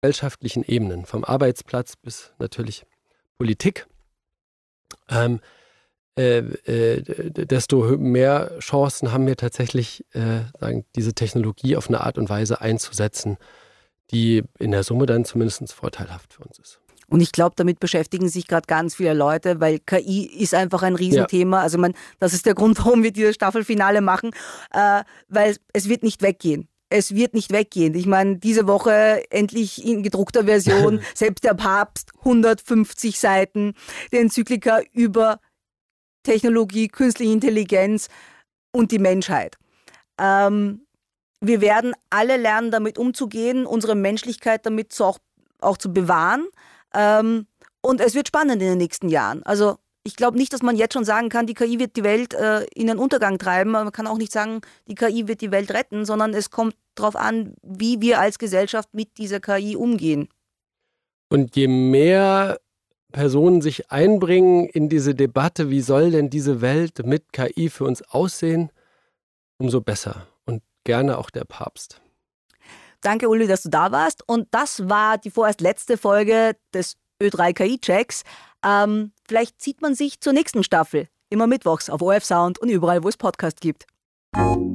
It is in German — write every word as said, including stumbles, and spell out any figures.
gesellschaftlichen Ebenen, vom Arbeitsplatz bis natürlich Politik, ähm, äh, äh, desto mehr Chancen haben wir tatsächlich, äh, sagen, diese Technologie auf eine Art und Weise einzusetzen, die in der Summe dann zumindest vorteilhaft für uns ist. Und ich glaube, damit beschäftigen sich gerade ganz viele Leute, weil K I ist einfach ein Riesenthema. Ja. Also man, das ist der Grund, warum wir dieses Staffelfinale machen, äh, weil es wird nicht weggehen. Es wird nicht weggehen. Ich meine, diese Woche endlich in gedruckter Version, selbst der Papst, hundertfünfzig Seiten, die Enzyklika über Technologie, künstliche Intelligenz und die Menschheit. Ähm, wir werden alle lernen, damit umzugehen, unsere Menschlichkeit damit zu auch, auch zu bewahren. Ähm, und es wird spannend in den nächsten Jahren. Also ich glaube nicht, dass man jetzt schon sagen kann, die K I wird die Welt äh, in den Untergang treiben. Aber man kann auch nicht sagen, die K I wird die Welt retten, sondern es kommt darauf an, wie wir als Gesellschaft mit dieser K I umgehen. Und je mehr Personen sich einbringen in diese Debatte, wie soll denn diese Welt mit K I für uns aussehen, umso besser. Und gerne auch der Papst. Danke, Uli, dass du da warst. Und das war die vorerst letzte Folge des Ö drei K I-Checks. Ähm, vielleicht sieht man sich zur nächsten Staffel. Immer mittwochs auf O R F Sound und überall, wo es Podcasts gibt.